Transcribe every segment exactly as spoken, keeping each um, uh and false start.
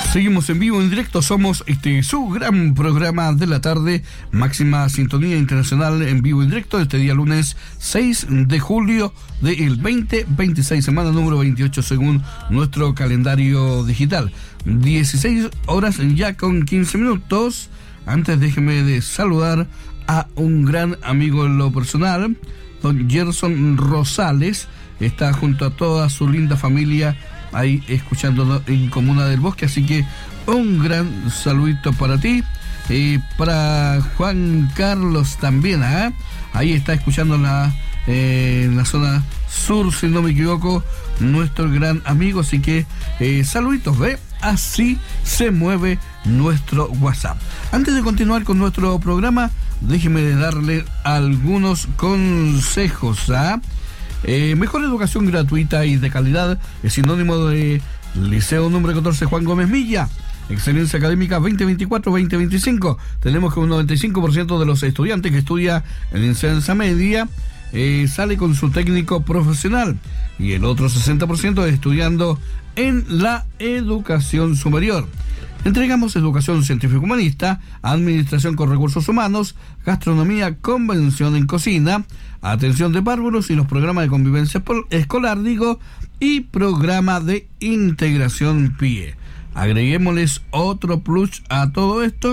Seguimos en vivo, en directo, somos este su gran programa de la tarde, máxima sintonía internacional en vivo en directo, este día lunes seis de julio del veinte veintiséis, semana número veintiocho según nuestro calendario digital. dieciséis horas ya con quince minutos. Antes déjeme de saludar a un gran amigo en lo personal, don Gerson Rosales, está junto a toda su linda familia ahí escuchando en Comuna del Bosque, así que un gran saludito para ti, eh, para Juan Carlos también, ¿eh? Ahí está escuchando la, eh, en la zona sur, si no me equivoco, nuestro gran amigo, así que eh, saluditos, ¿ve? Así se mueve nuestro WhatsApp. Antes de continuar con nuestro programa, déjeme darle algunos consejos, ¿ah? ¿eh? Eh, mejor educación gratuita y de calidad es sinónimo de Liceo número catorce Juan Gómez Milla. Excelencia académica veinte veinticuatro veinte veinticinco. Tenemos que un noventa y cinco por ciento de los estudiantes que estudia en enseñanza media eh, sale con su técnico profesional, y el otro sesenta por ciento estudiando en la educación superior. Entregamos educación científico-humanista, administración con recursos humanos, gastronomía, convención en cocina, atención de párvulos y los programas de convivencia escolar, digo, y programa de integración P I E. Agreguémosles otro plus a todo esto.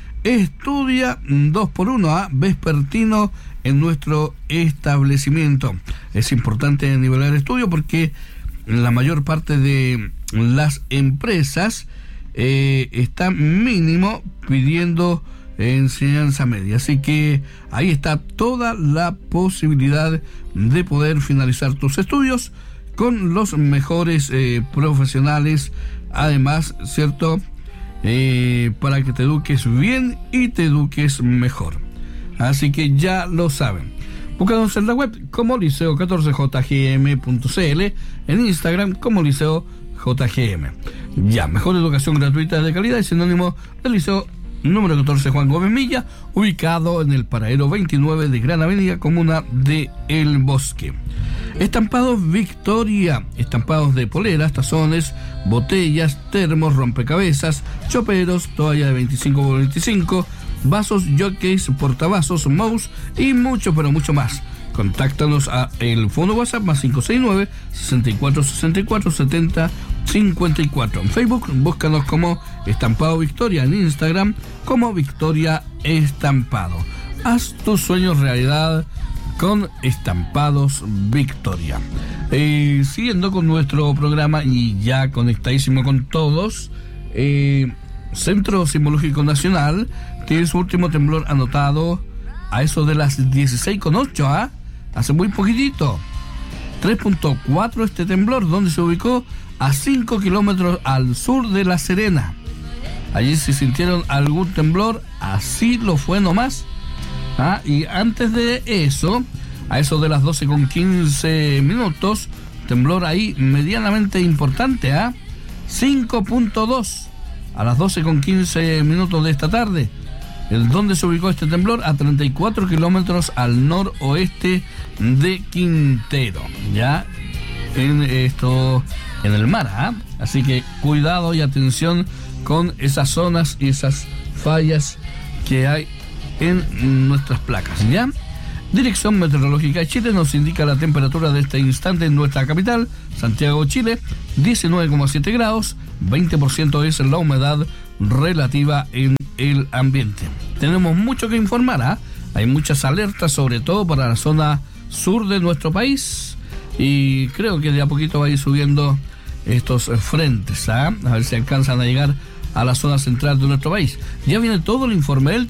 Estudia dos por uno a vespertino en nuestro establecimiento. Es importante nivelar estudio porque la mayor parte de las empresas Eh, está mínimo pidiendo enseñanza media, así que ahí está toda la posibilidad de poder finalizar tus estudios con los mejores eh, profesionales, además, cierto, eh, para que te eduques bien y te eduques mejor, así que ya lo saben. Búscanos en la web como liceo catorce j g m punto c l, en Instagram como liceo J G M. Ya, mejor educación gratuita de calidad es sinónimo del Liceo número catorce Juan Gómez Milla, ubicado en el paradero veintinueve de Gran Avenida, comuna de El Bosque. Estampados Victoria, estampados de poleras, tazones, botellas, termos, rompecabezas, choperos, toalla de veinticinco por veinticinco, vasos, jockeys, portavasos, mouse y mucho, pero mucho más. Contáctanos a el fono WhatsApp más cinco seis nueve, sesenta y cuatro sesenta y cuatro, setenta cincuenta y cuatro. En Facebook, búscanos como Estampado Victoria. En Instagram, como Victoria Estampado. Haz tus sueños realidad con Estampados Victoria. Eh, siguiendo con nuestro programa y ya conectadísimo con todos, eh, Centro Sismológico Nacional tiene su último temblor anotado a eso de las dieciséis con ocho, ¿ah? ¿eh? Hace muy poquitito. tres punto cuatro este temblor, donde se ubicó a cinco kilómetros al sur de La Serena. Allí se sintieron algún temblor, así lo fue nomás. ¿Ah? Y antes de eso, a eso de las doce con quince minutos, temblor ahí medianamente importante, ¿ah? ¿eh? cinco punto dos a las doce con quince minutos de esta tarde. El donde se ubicó este temblor a treinta y cuatro kilómetros al noroeste de Quintero, ya en esto en el mar, ¿eh? Así que cuidado y atención con esas zonas y esas fallas que hay en nuestras placas, ¿ya? Dirección Meteorológica de Chile nos indica la temperatura de este instante en nuestra capital, Santiago, Chile, diecinueve coma siete grados, veinte por ciento es la humedad relativa en el ambiente. Tenemos mucho que informar, ¿eh? Hay muchas alertas, sobre todo para la zona sur de nuestro país, y creo que de a poquito va a ir subiendo estos frentes, ¿eh? A ver si alcanzan a llegar a la zona central de nuestro país. Ya viene todo el informe del